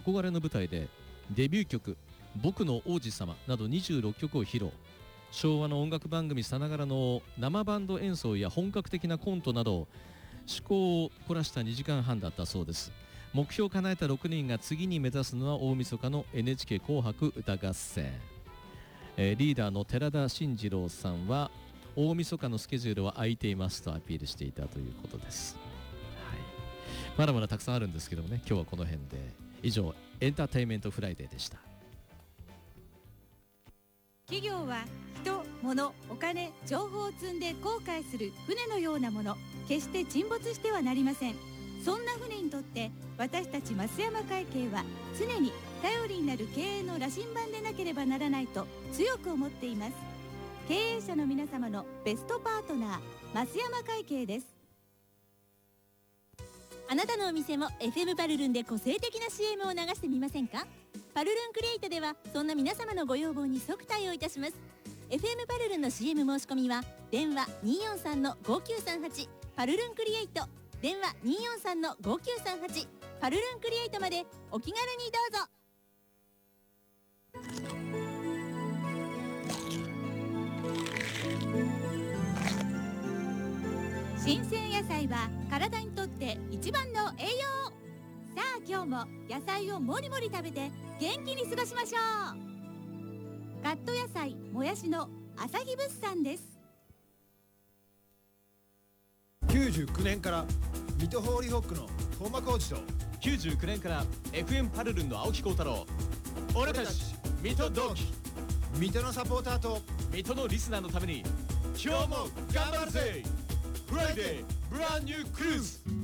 憧れの舞台でデビュー曲「僕の王子様」など26曲を披露。昭和の音楽番組さながらの生バンド演奏や本格的なコントなど趣向を凝らした2時間半だったそうです。目標を叶えた6人が次に目指すのは大晦日の NHK 紅白歌合戦。リーダーの寺田真二郎さんは大晦日のスケジュールは空いていますとアピールしていたということです。はい、まだまだたくさんあるんですけどもね、今日はこの辺で。以上、エンターテインメントフライデーでした。 企業は人、物、お金、情報を積んで航海する船のようなもの。決して沈没してはなりません。そんな船にとって私たち増山会計は常に頼りになる経営の羅針盤でなければならないと強く思っています。経営者の皆様のベストパートナー、増山会計です。 あなたのお店も FM パルルンで個性的な CM を流してみませんか？パルルンクリエイトではそんな皆様のご要望に即対応いたします。 FM パルルンの CM 申し込みは電話 243-5938 パルルンクリエイト、電話 243-5938 パルルンクリエイトまでお気軽にどうぞ。 新鮮野菜は体にとって一番の栄養。さあ今日も野菜をもりもり食べて元気に過ごしましょう。カット野菜もやしの朝日物産です。 99年から水戸ホーリーホックの本間浩二と 99年から FM パルルンの青木幸太郎、俺たち水戸同期、 水戸のサポーターと水戸のリスナーのために今日も頑張るぜ。フライデーブランニュークルーズ。